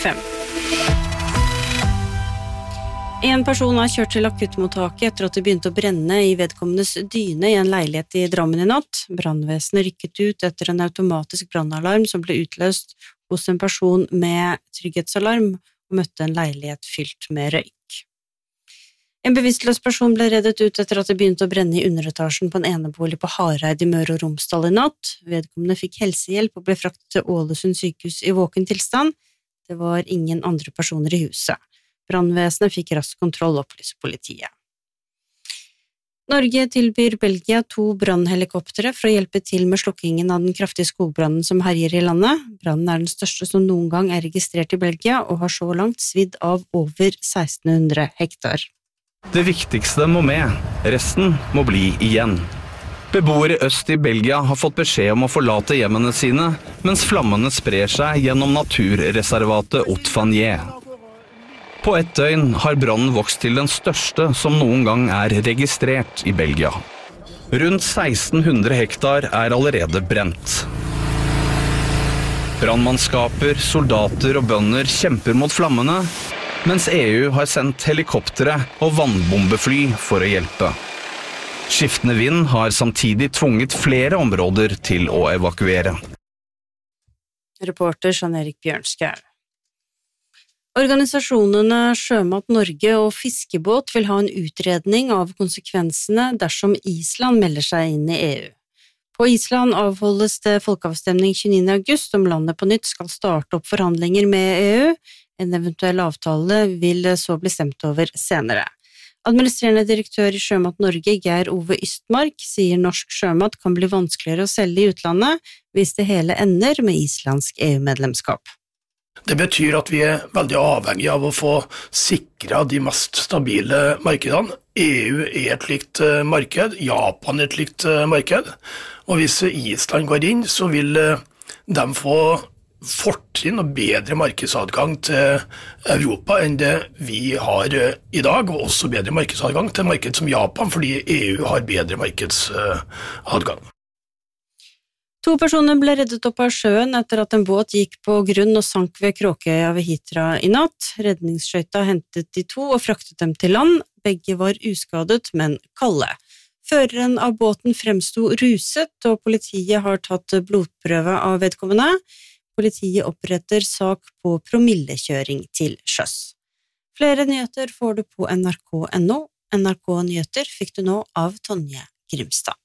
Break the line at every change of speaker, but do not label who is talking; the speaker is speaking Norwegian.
5. En person har kjørt til akuttmottaket etter at det begynte å brenne i vedkommendes dyne i en leilighet i Drammen i natt. Brannvesenet rykket ut etter en automatisk brannalarm som ble utløst hos en person med trygghetsalarm og møtte en leilighet fylt med røyk. En bevisstløs person ble reddet ut etter at det begynte å brenne i underetasjen på en enebolig på Hareid i Møre og Romsdal i natt. Vedkommende fikk helsehjelp og ble fraktet til Ålesund sykehus i våken tilstand. Det var ingen andre personer i huset. Brannvesenet fikk rask kontroll, opplyser politiet. Norge tilbyr Belgia 2 brannhelikoptere for å hjelpe til med slukkingen av den kraftige skogbrannen som herjer i landet. Brannen er den største som noen gang er registrert i Belgia, og har så langt svidd av over 1600 hektar.
Det viktigste må med, resten må bli igjen. Beboere øst i Belgia har fått beskjed om å forlate hjemmene sine, mens flammene sprer seg gjennom naturreservatet Haute-Fagné. På ett døgn har brannen vokst til den største som noen gang er registrert i Belgia. Rundt 1600 hektar er allerede brent. Brannmannskaper, soldater og bønder kjemper mot flammene, mens EU har sendt helikoptere og vannbombefly for å hjelpe. Skiftende vind har samtidig tvunget flere områder til å evakuere.
Reporter Jean-Erik Bjørnskau. Organisasjonene Sjømat Norge og Fiskebåt vil ha en utredning av konsekvensene dersom Island melder seg inn i EU. På Island avholdes det folkeavstemning 29. august om landet på nytt skal starte opp forhandlinger med EU. En eventuell avtale vil så bli stemt over senere. Administrerende direktør i Sjømat Norge, Geir Ove Ystmark, sier norsk sjømat kan bli vanskeligere å selge i utlandet hvis det hele ender med islandsk EU-medlemskap.
Det betyr at vi er veldig avhengige av å få sikret de mest stabile markedene. EU er et likt marked, Japan er et likt marked, og hvis Island går inn, så vil de få fortrinn og bedre markedsadgang til Europa enn det vi har i dag, og også bedre markedsadgang til marked som Japan, fordi EU har bedre markedsadgang.
2 personer ble reddet opp av sjøen etter at en båt gikk på grunn og sank ved Kråkøya ved Hitra i natt. Redningsskøyta hentet de 2 og fraktet dem til land. Begge var uskadet, men kalde. Føreren av båten fremsto ruset, og politiet har tatt blodprøve av vedkommende. Politiet oppretter sak på promillekjøring til sjøs. Flere nyheter får du på nrk.no. NRK Nyheter fikk du nå av Tonje Grimstad.